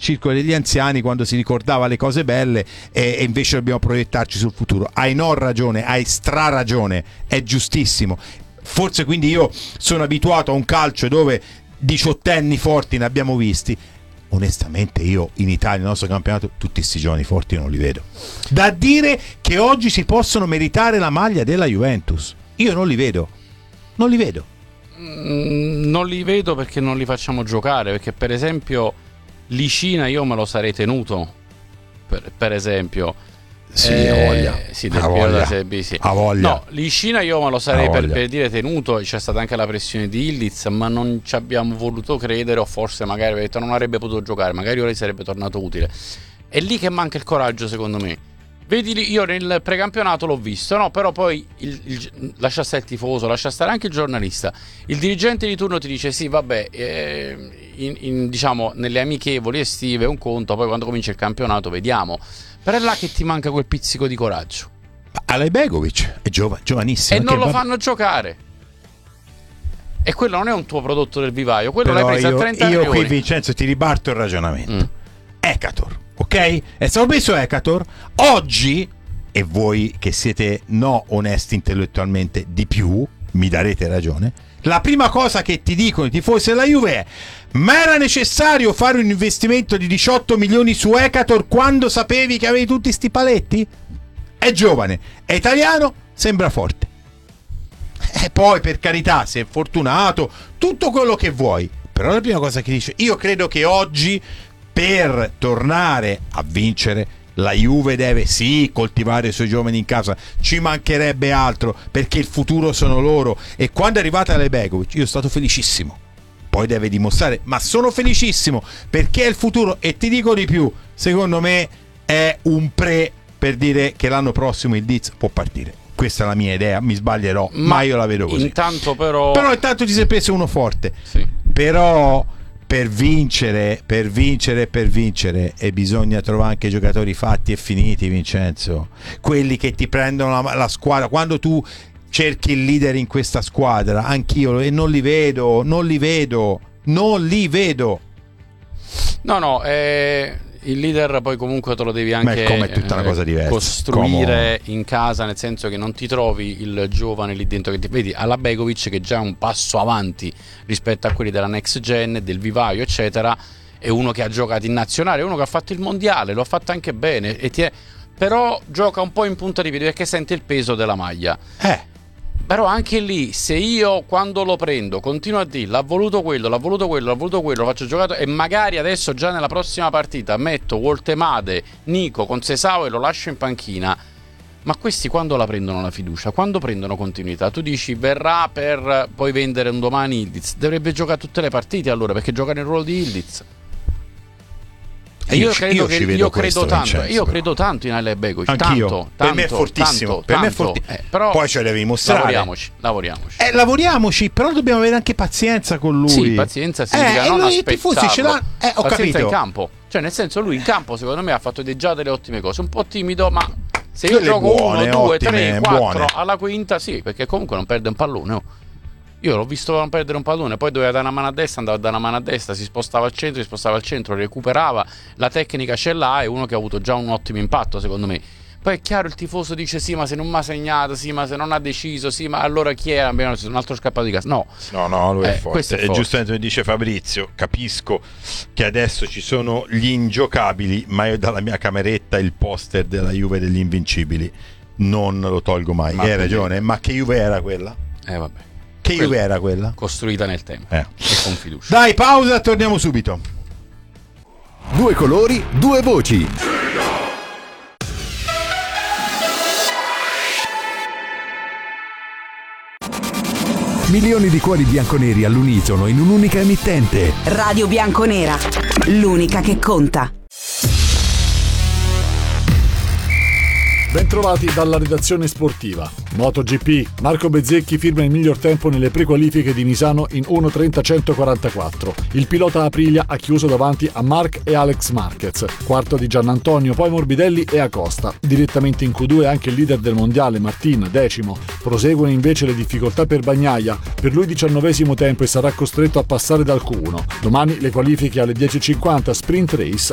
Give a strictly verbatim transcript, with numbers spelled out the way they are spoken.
circolo degli anziani quando si ricordava le cose belle e, e invece dobbiamo proiettarci sul futuro. Hai non ragione, hai stra ragione, è giustissimo. Forse quindi io sono abituato a un calcio dove diciottenni forti ne abbiamo visti. Onestamente io in Italia nel nostro campionato tutti questi giovani forti non li vedo, da dire che oggi si possono meritare la maglia della Juventus. Io non li vedo, non li vedo mm, non li vedo perché non li facciamo giocare, perché per esempio Licina io me lo sarei tenuto per, per esempio sì, eh, ha voglia, sì, del ha voglia, Serie B, sì. ha voglia. No, Licina io me lo sarei per, per dire tenuto. C'è stata anche la pressione di Ildiz, ma non ci abbiamo voluto credere, o forse magari avete detto non avrebbe potuto giocare, magari ora gli sarebbe tornato utile. È lì che manca il coraggio, secondo me. Vedi, io nel precampionato l'ho visto, no? Però poi il, il, lascia stare il tifoso, lascia stare anche il giornalista. Il dirigente di turno ti dice sì, vabbè, eh, in, in, diciamo nelle amichevoli estive un conto, poi quando comincia il campionato vediamo. Però è là che ti manca quel pizzico di coraggio. Alejbegovic è giova, giovanissimo e non lo va... fanno giocare. E quello non è un tuo prodotto del vivaio, quello però l'hai preso io, a trenta io milioni. Qui Vincenzo ti ribarto il ragionamento. mm. Ekator, ok? È stato messo Ekator oggi, e voi che siete no onesti intellettualmente di più mi darete ragione, la prima cosa che ti dicono i tifosi della Juve è: ma era necessario fare un investimento di diciotto milioni su Ekator quando sapevi che avevi tutti sti paletti? È giovane, è italiano, sembra forte. E poi per carità, se è fortunato, tutto quello che vuoi, però la prima cosa che dice, io credo che oggi per tornare a vincere la Juve deve sì coltivare i suoi giovani in casa, ci mancherebbe altro, perché il futuro sono loro. E quando è arrivata Alejbegovic io sono stato felicissimo, poi deve dimostrare, ma sono felicissimo perché è il futuro. E ti dico di più, secondo me è un pre per dire che l'anno prossimo il Diz può partire. Questa è la mia idea, mi sbaglierò, ma, ma io la vedo così. Intanto però però intanto ti sei preso uno forte, sì. Però per vincere, per vincere, per vincere e bisogna trovare anche giocatori fatti e finiti, Vincenzo, quelli che ti prendono la, la squadra. Quando tu cerchi il leader in questa squadra, anch'io, e non li vedo, non li vedo, non li vedo. No, no, eh, il leader poi comunque te lo devi anche come è tutta una cosa diversa. costruire Come... in casa, nel senso che non ti trovi il giovane lì dentro che ti vedi Alejbegovic, che già è un passo avanti rispetto a quelli della next gen, del vivaio eccetera, è uno che ha giocato in nazionale, è uno che ha fatto il mondiale, lo ha fatto anche bene, e ti è... però gioca un po' in punta di piedi perché sente il peso della maglia. eh Però anche lì, se io quando lo prendo continuo a dire l'ha voluto quello, l'ha voluto quello, l'ha voluto quello, lo faccio giocato, e magari adesso già nella prossima partita metto Woltemade, Nico con Sesao e lo lascio in panchina, ma questi quando la prendono la fiducia? Quando prendono continuità? Tu dici verrà per poi vendere un domani Ildiz, dovrebbe giocare tutte le partite allora, perché gioca nel ruolo di Ildiz. E io, io credo io che io io questo, credo tanto, Vincenzo, io credo tanto in Alejbegovic, anch'io. tanto, Per tanto, me è fortissimo, tanto, per me è tanto. forti... eh, però poi ce lo devi mostrare. Lavoriamoci, lavoriamoci. Eh, lavoriamoci, però dobbiamo avere anche pazienza con lui. Sì, pazienza significa eh, non noi, aspettarlo. ce l'ha... eh, ho pazienza capito. in campo. Cioè, nel senso, lui in campo secondo me ha fatto già delle ottime cose, un po' timido, ma se io Quelle gioco buone, uno, due, ottime, tre, quattro buone. alla quinta, sì, perché comunque non perde un pallone. Oh. Io l'ho visto non perdere un pallone, poi doveva dare una mano a destra, andava a dare una mano a destra, si spostava al centro, si spostava al centro, recuperava, la tecnica ce l'ha, è uno che ha avuto già un ottimo impatto secondo me. Poi è chiaro, il tifoso dice sì, ma se non mi ha segnato, sì, ma se non ha deciso, sì, ma allora chi è? Abbiamo un altro scappato di casa. No, no, no, lui eh, è forte. È e giustamente mi dice Fabrizio, capisco che adesso ci sono gli ingiocabili, ma io dalla mia cameretta il poster della Juve degli invincibili non lo tolgo mai. Ma hai ragione, ma che Juve era quella? Eh vabbè. Che Juve era quella? Costruita nel tempo eh. e con fiducia. Dai, pausa, torniamo subito. Due colori, due voci. Milioni di cuori bianconeri all'unisono in un'unica emittente. Radio Bianconera, l'unica che conta. Bentrovati dalla redazione sportiva. MotoGP, Marco Bezzecchi firma il miglior tempo nelle prequalifiche di Misano in uno trenta centoquarantaquattro. Il pilota Aprilia ha chiuso davanti a Marc e Alex Marquez, quarto di Giannantonio, poi Morbidelli e Acosta. Direttamente in Q due anche il leader del mondiale Martin, decimo. Proseguono invece le difficoltà per Bagnaia, per lui diciannovesimo tempo e sarà costretto a passare dal Q uno. Domani le qualifiche alle dieci e cinquanta sprint race